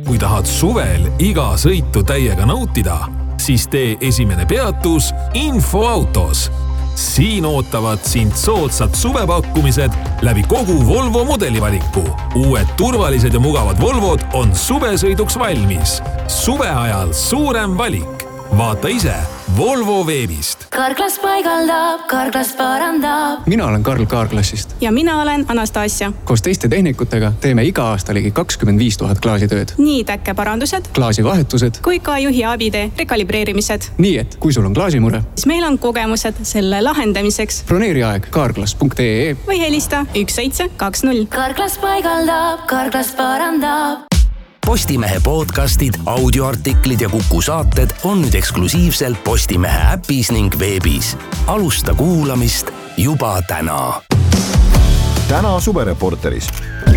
kui tahad suvel iga sõitu täiega nautida, siis tee esimene peatus Infoautos. Siin ootavad sind soodsad suvepakkumised läbi kogu Volvo modelivaliku. Uued turvalised ja mugavad Volvod on suvesõiduks valmis. Suve ajal suurem valik. Vaata ise Volvo veebist. Karklas paigaldab, Karklas parandab. Mina olen Karl Kaarklassist. Ja mina olen Anastasia. Koos teiste tehnikutega teeme iga aasta ligi 25 000 klaasitööd. Nii täkkeparandused, klaasivahetused kui ka juhi abide rekalibreerimised. Nii et kui sul on klaasimure, siis meil on kogemused selle lahendamiseks. Broneeri aeg kaarklas.ee või helista 1720. Karklas paigaldab, Karklas parandab. Postimehe podcastid, audioartiklid ja Kuku saated on nüüd eksklusiivselt Postimehe äpis ning veebis. Alusta kuulamist juba täna. Täna suvereporteris.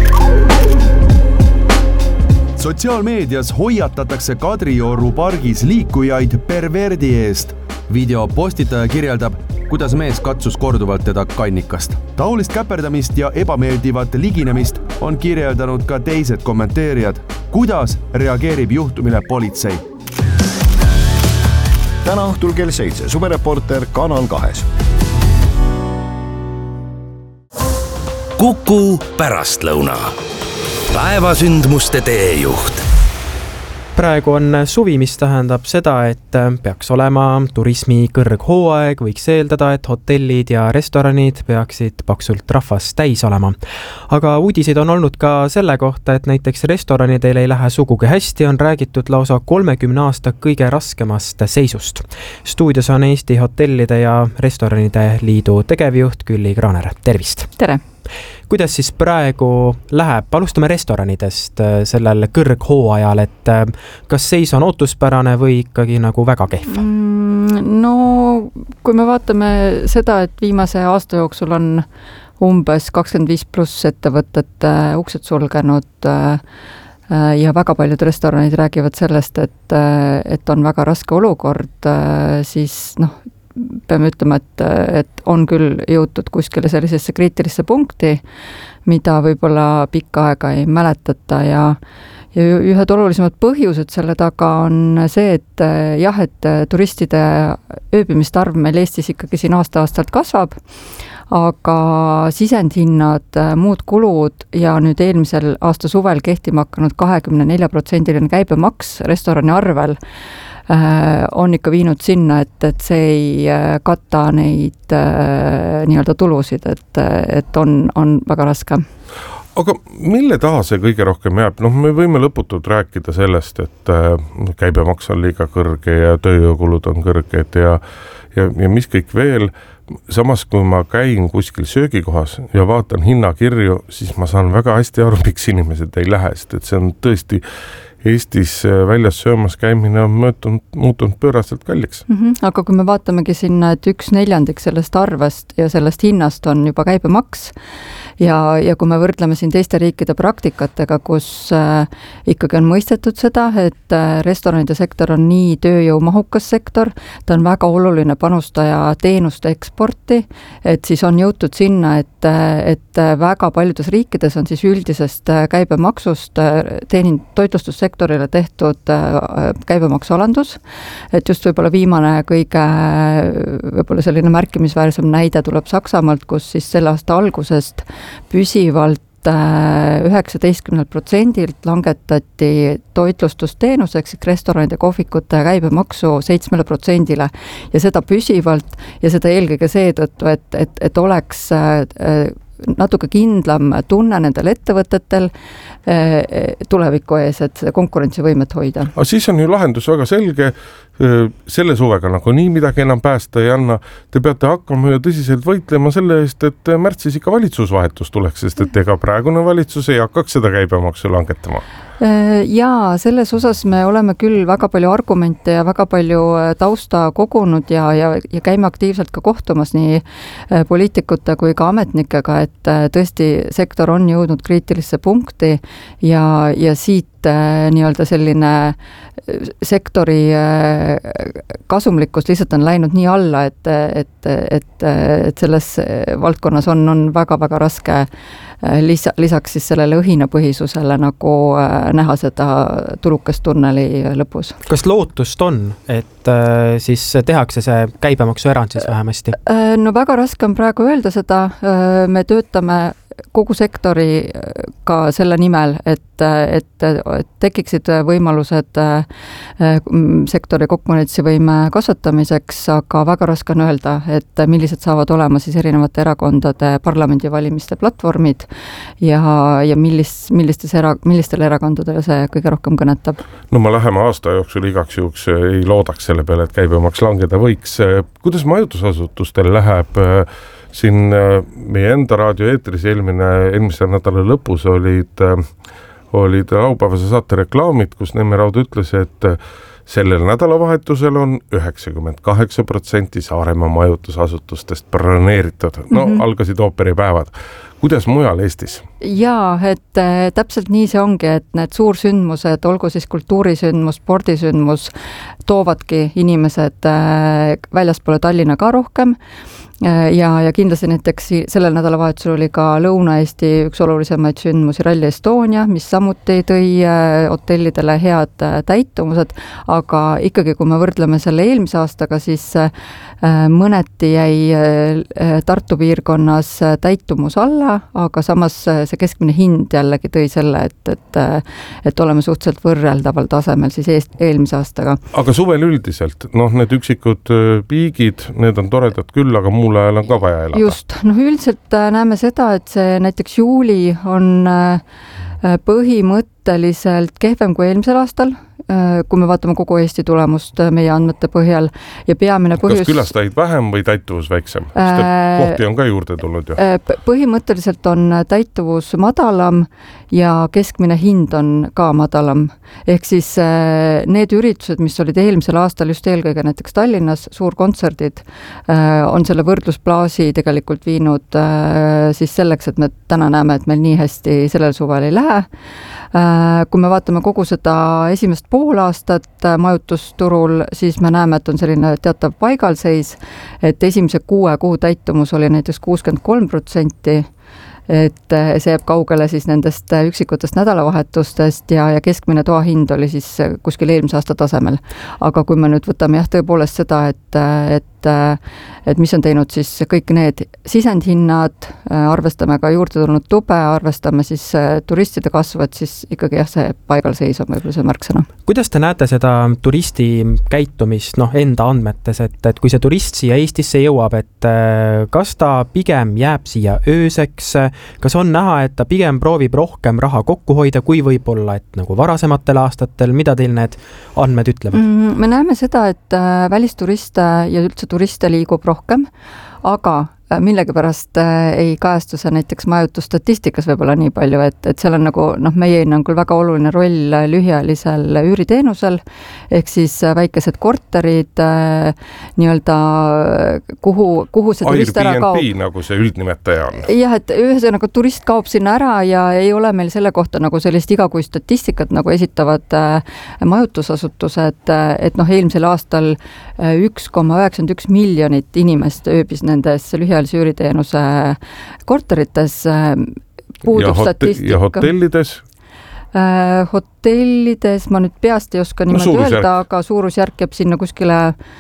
Sotsiaalmeedias hoiatatakse Kadrioru pargis liikujaid perverdi eest. Video postitaja kirjeldab, kuidas mees katsus korduvalt teda kannikast. Taolist käperdamist ja ebameeldivat liginemist on kirjeldanud ka teised kommenteerijad. Kuidas reageerib juhtumile politsei? Täna õhtul kell 7. Suvereporter Kanal 2. Kuku pärastlõuna. Päevasündmuste teejuht. Praegu on suvi, mis tähendab seda, et peaks olema turismi kõrghooaeg, võiks eeldada, et hotellid ja restoranid peaksid paksult rahvast täis olema. Aga uudiseid on olnud ka selle kohta, et näiteks restoranidel ei lähe sugugi hästi, on räägitud lausa 30 aasta kõige raskemast seisust. Stuudios on Eesti Hotellide ja Restoranide Liidu tegevjuht Külli Kraaner. Tervist! Tere! Kuidas siis praegu läheb? Alustame restoranidest sellel kõrghooajal, et kas seis on ootuspärane või ikkagi nagu väga kehv? No, kui me vaatame seda, et viimase aasta jooksul on umbes 25+ ettevõtet uksed sulgenud ja väga paljud restoranid räägivad sellest, et on väga raske olukord, siis peame ütlema, et on küll jõutud kuskile sellisesse kriitilisse punkti, mida võib-olla pikka aega ei mäletata ja ühed olulisemad põhjused selle taga on see, et jah, et turistide ööbimiste arv meil Eestis ikkagi siin aasta-aastalt kasvab, aga sisendhinnad, muud kulud ja nüüd eelmisel aasta suvel kehtima hakanud 24% käibemaks restorani arvel on ikka viinud sinna, et see ei katta neid nii-öelda tulusid, et on väga raske. Aga mille taha see kõige rohkem jääb? Me võime lõputult rääkida sellest, et käibemaks on liiga kõrge ja tööjõukulud on kõrged ja mis kõik veel. Samas, kui ma käin kuskil söögikohas ja vaatan hinnakirju, siis ma saan väga hästi aru, miks inimesed ei lähe, sest et see on tõesti Eestis väljas söömas käimine on muutunud pööraselt kalliks. Aga kui me vaatamegi sinna, et 1/4 sellest arvest ja sellest hinnast on juba käibemaks ja kui me võrdleme siin teiste riikide praktikatega, kus ikkagi on mõistetud seda, et restoranide sektor on nii tööjõumahukas sektor, ta on väga oluline panustaja teenuste eksporti, et siis on jõutud sinna, et väga paljudes riikides on siis üldisest käibemaksust toitlustussektorile tehtud käibemaksualandus, et just võib-olla viimane kõige võib-olla selline märkimisväärsem näide tuleb Saksamaalt, kus siis selle aasta algusest püsivalt 19% langetati toitlustusteenuseks restoranide kohvikute käibemaksu 7% ja seda püsivalt ja seda eelkõige seetõttu, et oleks natuke kindlam tunne nendel ettevõtetel tuleviku ees, et konkurentsivõimet hoida. Aga siis on ju lahendus väga selge, selle suvega nagu nii midagi enam päästa ei anna. Te peate hakkama tõsiselt võitlema selle eest, et märtsis ikka valitsusvahetus tuleks, sest et ega praegune valitsus ei hakkaks seda käibemaksu langetama. Jaa, selles osas me oleme küll väga palju argumente ja väga palju tausta kogunud ja käime aktiivselt ka kohtumas nii poliitikute kui ka ametnikega, et tõesti sektor on jõudnud kriitilisse punkti ja siit nii-öelda selline sektori kasumlikkus lihtsalt on läinud nii alla, et selles valdkonnas on väga-väga raske lisaks siis sellele õhinapõhisusele nagu näha seda tulukest tunneli lõpus. Kas lootust on, et siis tehakse see käibemaksuerand siis vähemasti? No väga raske on praegu öelda seda, me töötame kogu sektori ka selle nimel, et tekiksid võimalused sektori konkurentsivõime kasvatamiseks, aga väga raske on öelda, et millised saavad olema siis erinevate erakondade parlamendivalimiste platvormid ja millistele erakondadele see kõige rohkem kõnetab. No ma lähema aasta jooksul igaks juhuks ei loodaks selle peale, et käibemaks langeda võiks. Kuidas majutusasutustel läheb? Siin meie enda raadioeetris eelmise nädala lõpus olid laupäevase saate reklaamid, kus Neeme Raud ütles, et sellel nädalavahetusel on 98% Saaremaa majutusasutustest broneeritud. No, algasid ooperipäevad. Kuidas mujal Eestis? Jaa, et täpselt nii see ongi, et need suursündmused, olgu siis kultuurisündmus, spordisündmus, toovadki inimesed väljaspoole Tallinna ka rohkem. Ja kindlasti näiteks sellel nädalavahetusel oli ka Lõuna-Eesti üks olulisemaid sündmusi Rally Estonia, mis samuti tõi hotellidele head täitumused, aga ikkagi kui me võrdleme selle eelmise aastaga, siis mõneti jäi Tartu piirkonnas täitumus alla, aga samas see keskmine hind jällegi tõi selle, et oleme suhteliselt võrreldaval tasemel siis eelmise aastaga. Aga suvel üldiselt, need üksikud piigid, need on toredad küll, aga muul ajal on ka vaja elada. Just, üldiselt näeme seda, et see näiteks juuli on põhimõtteliselt kehvem kui eelmisel aastal, kui me vaatame kogu Eesti tulemust meie andmete põhjal ja peamine põhjus... Kas külastajaid vähem või täituvus väiksem? Kohti on ka juurde tulnud ju. Põhimõtteliselt on täituvus madalam ja keskmine hind on ka madalam. Ehk siis need üritused, mis olid eelmisel aastal just eelkõige näiteks Tallinnas, suurkontserdid, on selle võrdlusplaasi tegelikult viinud siis selleks, et me täna näeme, et meil nii hästi sellel suvel ei lähe. Kui me vaatame kogu seda esimest poolaastat majutusturul, siis me näeme, et on selline teatav paigalseis, et esimese 6 kuu täitumus oli näiteks 63%, et see jääb kaugele siis nendest üksikutest nädalavahetustest ja keskmine toahind oli siis kuskil eelmise aasta tasemel. Aga kui me nüüd võtame tõepoolest seda, et mis on teinud siis kõik need sisendhinnad, arvestame ka juurde tulnud tube, arvestame siis turistide kasvu, et siis ikkagi see paigalseis on võib-olla see märksõna. Kuidas te näete seda turisti käitumist enda andmetes, et kui see turist siia Eestisse jõuab, et kas ta pigem jääb siia ööseks, kas on näha, et ta pigem proovib rohkem raha kokku hoida, kui võib-olla, et nagu varasematel aastatel, mida teil need andmed ütlevad? Me näeme seda, et välisturiste ja üldse turiste liigub rohkem, aga millegipärast ei kajastu see näiteks majutusstatistikas võib-olla nii palju, et seal on nagu meie hinnangul väga oluline roll lühiajalisel üüriteenusel, ehk siis väikesed korterid nii-öelda, kuhu see turist ära kaob. Airbnb nagu see üldnimetaja on. Jah, et ühesõnaga turist kaob sinna ära ja ei ole meil selle kohta nagu sellist igakuist statistikat nagu esitavad majutusasutused, et eelmisel aastal 1,91 miljonit inimest ööbis nendes lühiajalise üüriteenuse korterites, puudub statistika. Ja hotellides? Hotellides ma nüüd peast ei oska niimoodi öelda, aga suurusjärk jääb sinna kuskile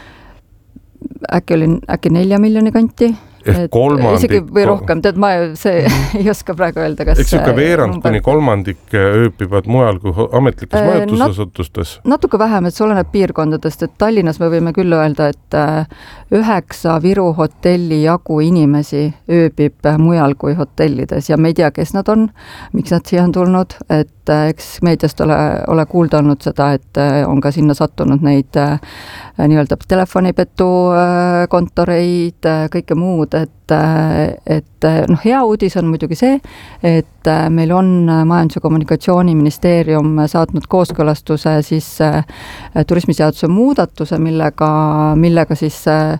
äkki 4 miljoni kanti. Isegi või rohkem, ma ei oska praegu öelda, kas... Eks siuke veerand kuni kolmandik ööpivad mujal kui ametlikes majutusasutustes? Natuke vähem, et see oleneb piirkondadest, et Tallinnas me võime küll öelda, et 9 Viru hotelli jagu inimesi ööbib mujal kui hotellides ja me ei tea, kes nad on, miks nad siia on tulnud, et eks meediast ole kuulda olnud seda, et on ka sinna sattunud neid nii-öelda telefonipetu kontoreid, kõike muud, et hea uudis on muidugi see, et meil on Majandus- ja Kommunikatsiooniministeerium saatnud kooskõlastuse siis turismiseaduse muudatuse, millega siis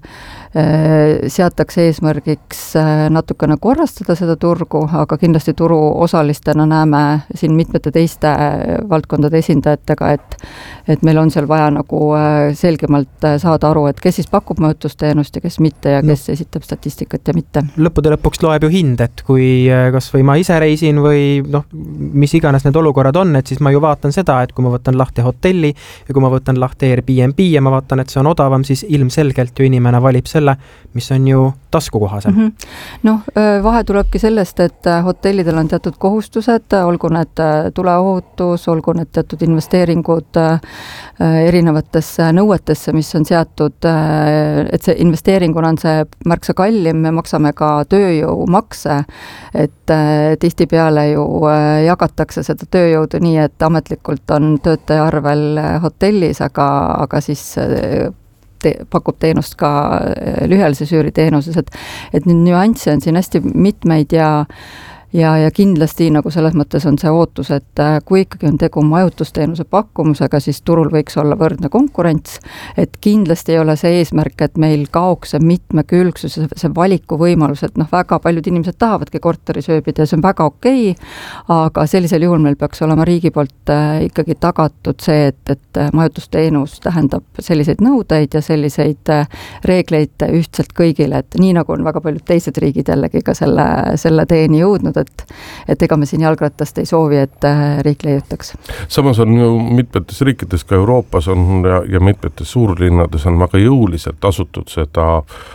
seatakse eesmärgiks natukene korrastada seda turgu, aga kindlasti turu osalistena näeme siin mitmete teiste valdkondade esindajatega, et meil on seal vaja nagu selgemalt saada aru, et kes siis pakub mõjutusteenust ja kes mitte ja kes esitab statistikat ja mitte. Lõppude lõpuks loeb ju hind, et kui kas või ma ise reisin või mis iganes need olukorrad on, et siis ma ju vaatan seda, et kui ma võtan lahti hotelli ja kui ma võtan lahti Airbnb ja ma vaatan, et see on odavam, siis ilmselgelt ju inimene valib selle, mis on ju taskukohasem. Vahe tulebki sellest, et hotellidel on teatud kohustused, olgu need tuleohutus, olgu need teatud investeeringud erinevatesse nõuetesse, mis on seatud, et see investeeringuna on see märksa kallim, me maksame ka tööjõumakse, et tihtipeale ju jagatakse seda tööjõudu nii, et ametlikult on töötaja arvel hotellis, aga siis pakub teenust ka lühiajalise süüri teenuses, et nüüd nüansse on siin hästi mitmeid ja kindlasti nagu selles mõttes on see ootus, et kui ikkagi on tegu majutusteenuse pakkumusega, siis turul võiks olla võrdne konkurents, et kindlasti ei ole see eesmärk, et meil kaoks see mitmekülgsus, see valikuvõimalus, et väga paljud inimesed tahavadki korteris ööbida ja see on väga okei, aga sellisel juhul meil peaks olema riigi poolt ikkagi tagatud see, et majutusteenus tähendab selliseid nõudeid ja selliseid reegleid ühtselt kõigile, et nii nagu on väga paljud teised riigid jällegi ka selle teeni jõudnud, et ega me siin jalgratast ei soovi, et riik leiutaks. Samas on ju mitmetes riikides, ka Euroopas on ja mitmetes suurlinnades on väga jõuliselt asutud seda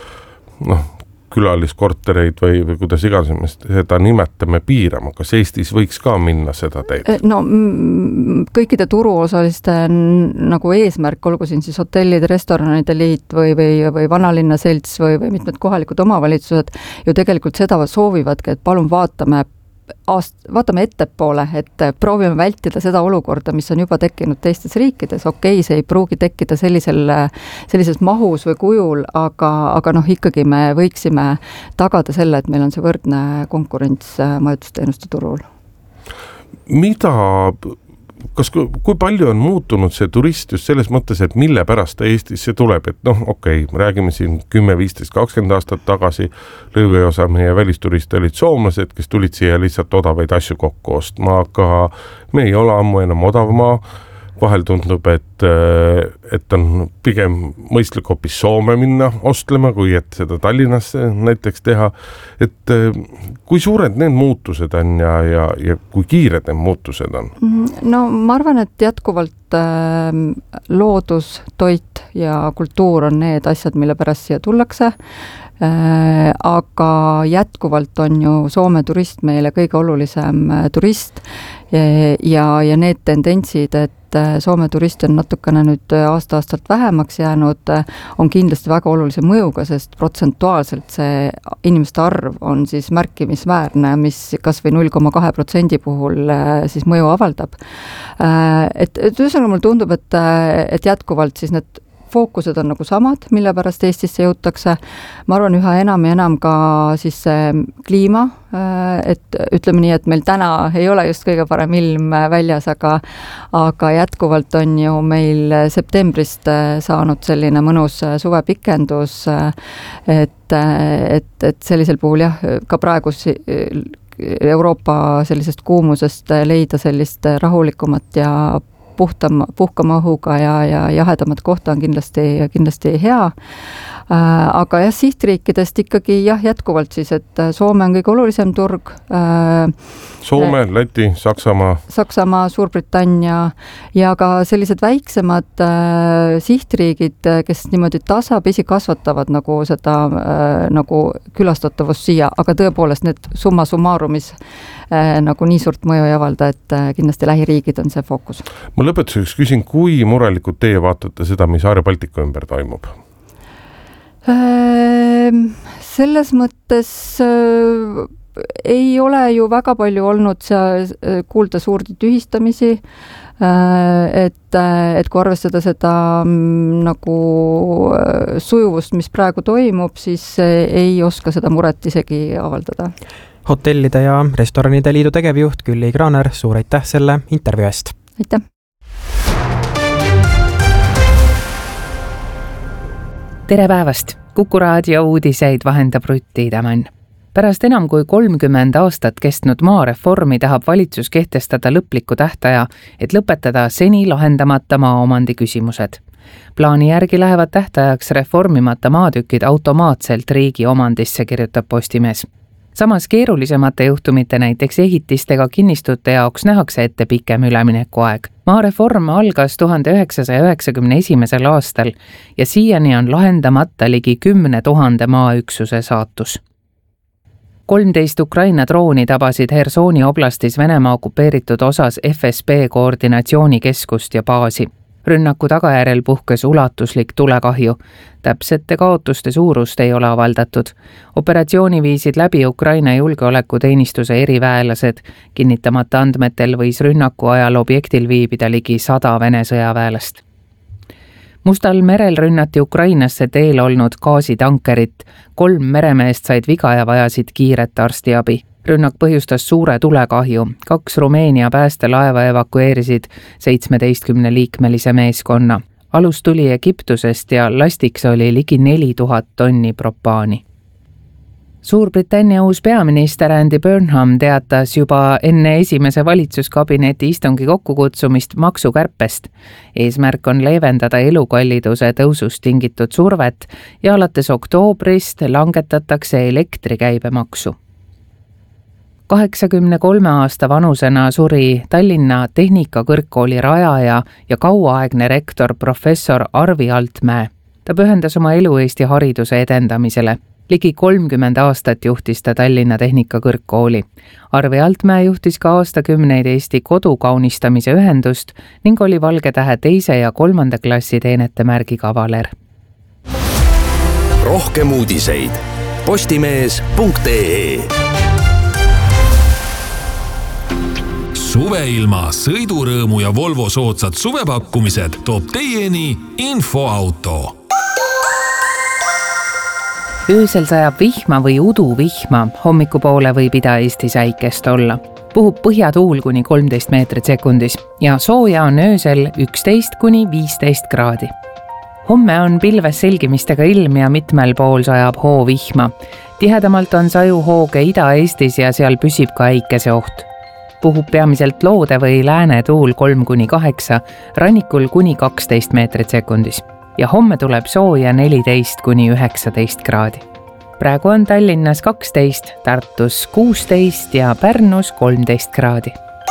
külaliskortereid või kuidas iganes seda nimetame piirama. Kas Eestis võiks ka minna seda teed? Kõikide turuosaliste nagu eesmärk, olgu siin siis hotellide, restoranide liit või vanalinna selts või mitmed kohalikud omavalitsused ju tegelikult seda soovivadki, et palun vaatame ettepoole, et proovime vältida seda olukorda, mis on juba tekkinud teistes riikides. Okei, see ei pruugi tekkida sellises mahus või kujul, aga ikkagi me võiksime tagada selle, et meil on see võrdne konkurents majutusteenuste turul. Kui palju on muutunud see turist just selles mõttes, et mille pärast ta Eestisse tuleb, et me räägime siin 10, 15, 20 aastat tagasi, lõviosa meie välisturiste olid soomlased, kes tulid siia lihtsalt odavaid asju kokku ostma, aga me ei ole ammu enam odavmaa, vahel tundub, et on pigem mõistlik hoopis Soome minna ostlema, kui et seda Tallinnas näiteks teha, et kui suured need muutused on ja kui kiired need muutused on? Ma arvan, et jätkuvalt loodus, toit ja kultuur on need asjad, mille pärast siia tullakse, aga jätkuvalt on ju Soome turist meile kõige olulisem turist ja need tendentsid, et Soome turist on natukene nüüd aasta-aastalt vähemaks jäänud, on kindlasti väga olulise mõjuga, sest protsentuaalselt see inimeste arv on siis märkimisväärne, mis kas või 0,2% puhul siis mõju avaldab. Et ühesõnaga mulle tundub, et jätkuvalt siis need fookused on nagu samad, mille pärast Eestisse jõutakse. Ma arvan üha enam ja enam ka siis kliima, et ütleme nii, et meil täna ei ole just kõige parem ilm väljas, aga jätkuvalt on ju meil septembrist saanud selline mõnus suvepikendus, et sellisel puhul ka praegu Euroopa sellisest kuumusest leida sellist rahulikumat ja puhkama õhuga ja jahedamat kohta on kindlasti hea. Aga sihtriikidest ikkagi jätkuvalt siis, et Soome on kõige olulisem turg. Soome, Läti, Saksamaa, Suurbritannia ja ka sellised väiksemad sihtriigid, kes niimoodi tasapisi kasvatavad nagu seda nagu külastatavust siia, aga tõepoolest need summa summarumis nagu nii suurt mõju ei avalda, et kindlasti lähiriigid on see fookus. Ma lõpetuseks küsin, kui murelikult teie vaatate seda, mis Aare Baltika ümber toimub? Selles mõttes ei ole ju väga palju olnud seal kuulda suurde tühistamisi, et kui arvestada seda nagu sujuvust, mis praegu toimub, siis ei oska seda muret isegi avaldada. Hotellide ja restoranide liidu tegevjuht Külli Kraaner, suur aitäh selle intervjuu eest! Aitäh! Tere päevast! Kuku raadio uudiseid vahendab Rutt Tiidemann. Pärast enam kui 30 aastat kestnud maareformi tahab valitsus kehtestada lõpliku tähtaja, et lõpetada seni lahendamata maaomandi küsimused. Plaani järgi lähevad tähtajaks reformimata maatükid automaatselt riigi omandisse, kirjutab Postimees. Samas keerulisemate juhtumite, näiteks ehitistega kinnistute jaoks nähakse ette pikem üleminekuaeg. Maareform algas 1991. aastal ja siiani on lahendamata ligi 10 000 maaüksuse saatus. 13 Ukraina drooni tabasid Hersoni oblastis Venemaa okupeeritud osas FSB koordinatsioonikeskust ja baasi. Rünnaku tagajärjel puhkes ulatuslik tulekahju. Täpsete kaotuste suurust ei ole avaldatud. Operatsiooni viisid läbi Ukraina julgeolekuteenistuse eriväelased. Kinnitamata andmetel võis rünnaku ajal objektil viibida ligi 100 Vene sõjaväelast. Mustal merel rünnati Ukrainasse teel olnud gaasitankerit. 3 meremeest said viga ja vajasid kiiret arstiabi. Rünnak põhjustas suure tulekahju. 2 Rumeenia päästelaeva evakueerisid 17-liikmelise meeskonna. Alus tuli Egiptusest ja lastiks oli ligi 4000 tonni propaani. Suurbritannia uus peaminister Andy Burnham teatas juba enne esimese valitsuskabineti istungi kokkukutsumist maksukärpest. Eesmärk on leevendada elukalliduse tõusust tingitud survet ja alates oktoobrist langetatakse elektrikäibemaksu. 83 aasta vanusena suri Tallinna Tehnikakõrgkooli rajaja ja kauaaegne rektor professor Arvi Altmäe. Ta pühendas oma elu Eesti hariduse edendamisele. Ligi 30 aastat juhtis ta Tallinna Tehnikakõrgkooli. Arvi Altmäe juhtis ka aastakümneid Eesti kodukaunistamise ühendust ning oli Valge Tähe 2. ja 3. klassi teenete märgi kavaler. Rohkem uudiseid postimees.ee. Suveilma, sõidurõõmu ja Volvo soodsad suvepakkumised toob teieni Infoauto. Öösel sajab vihma või uduvihma, hommikupoole võib Ida-Eestis äikest olla. Puhub põhjatuul kuni 13 meetrit sekundis ja sooja on öösel 11–15 kraadi. Homme on pilves selgimistega ilm ja mitmel pool sajab hoovihma. Tihedamalt on sajuhooge Ida-Eestis ja seal püsib ka äikese oht. Puhub peamiselt loode või lääne tuul 3–8, rannikul kuni 12 meetrit sekundis. Ja homme tuleb sooja 14–19 kraadi. Praegu on Tallinnas 12, Tartus 16 ja Pärnus 13 kraadi.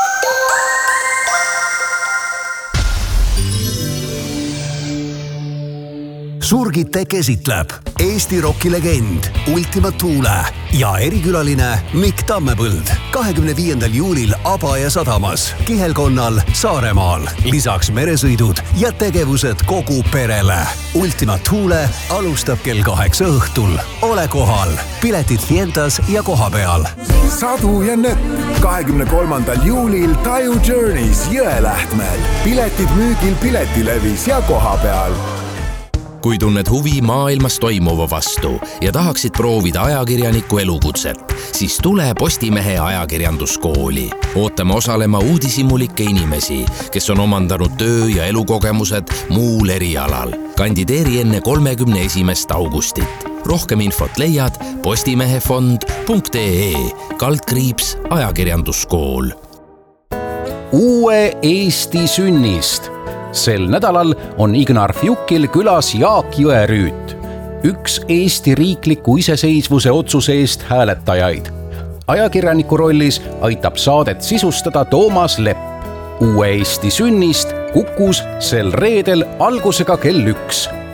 Surgite käsitleb Eesti rokilegend Ultima Thule ja erikülaline Mikk Tammepõld 25. juulil Abaja sadamas, Kihelkonnal, Saaremaal. Lisaks meresõidud ja tegevused kogu perele. Ultima Thule alustab kell 8 õhtul. Ole kohal. Piletid Fientas ja kohapeal. Sadu ja nöpp 23. juulil Taju Journeys Jõelähtmel. Piletid müügil Piletilevis ja kohapeal. Kui tunned huvi maailmas toimuva vastu ja tahaksid proovida ajakirjaniku elukutset, siis tule Postimehe ajakirjanduskooli. Ootame osalema uudishimulikke inimesi, kes on omandanud töö- ja elukogemused muul erialal. Kandideeri enne 31. augustit. Rohkem infot leiad postimehefond.ee/ajakirjanduskool. Uue Eesti sünnist. Sel nädalal on Ignar Fjukil külas Jaak Jõerüüt, üks Eesti riikliku iseseisvuse otsuse eest hääletajaid. Ajakirjaniku rollis aitab saadet sisustada Toomas Lepp. Uue Eesti sünnist Kukus sel reedel algusega kell 1.